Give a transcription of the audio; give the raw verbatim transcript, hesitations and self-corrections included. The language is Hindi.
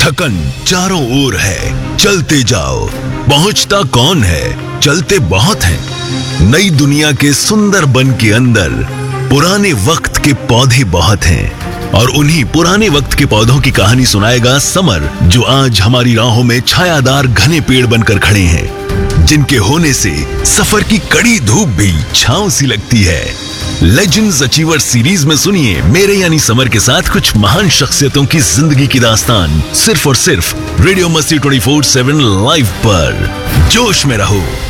थकन चारों ओर है, चलते जाओ। पहुंचता कौन है, चलते बहुत हैं। नई दुनिया के सुंदर बन के अंदर पुराने वक्त के पौधे बहुत हैं, और उन्हीं पुराने वक्त के पौधों की कहानी सुनाएगा समर, जो आज हमारी राहों में छायादार घने पेड़ बनकर खड़े हैं, जिनके होने से सफर की कड़ी धूप भी छांव सी लगती है। लेजेंड्स अचीवर सीरीज में सुनिए मेरे यानी समर के साथ कुछ महान शख्सियतों की जिंदगी की दास्तान, सिर्फ और सिर्फ रेडियो मस्ती ट्वेंटी फोर सेवन लाइव पर। जोश में रहो।